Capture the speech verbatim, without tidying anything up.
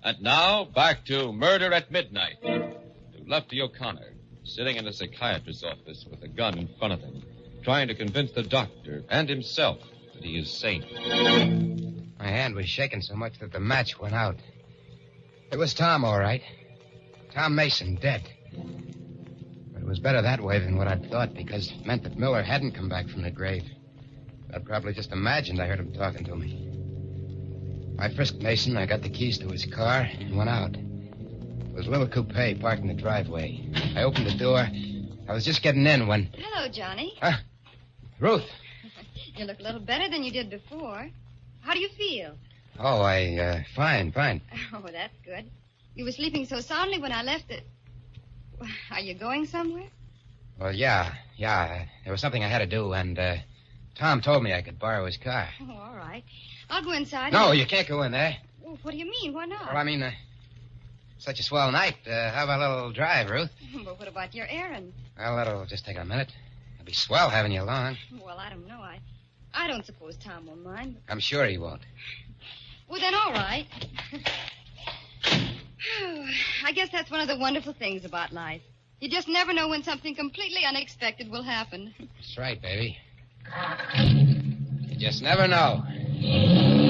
And now, back to Murder at Midnight. To Lefty O'Connor, sitting in a psychiatrist's office with a gun in front of him, trying to convince the doctor and himself that he is sane. My hand was shaking so much that the match went out. It was Tom, all right. Tom Mason, dead. But it was better that way than what I'd thought, because it meant that Miller hadn't come back from the grave. I'd probably just imagined I heard him talking to me. I frisked Mason, I got the keys to his car, and went out. It was a little coupe parked in the driveway. I opened the door. I was just getting in when... Hello, Johnny. Huh? Ruth. You look a little better than you did before. How do you feel? Oh, I, uh, fine, fine. Oh, that's good. You were sleeping so soundly when I left it. Are you going somewhere? Well, yeah, yeah. There was something I had to do, and, uh, Tom told me I could borrow his car. Oh, all right. I'll go inside. No, and... you can't go in there. Oh, what do you mean? Why not? Well, I mean, uh, such a swell night. Uh, how about a little drive, Ruth? But what about your errand? Well, that'll just take a minute. It'll be swell having you along. Well, I don't know. I, I don't suppose Tom will mind. I'm sure he won't. Well, then, all right. I guess that's one of the wonderful things about life. You just never know when something completely unexpected will happen. That's right, baby. You just never know.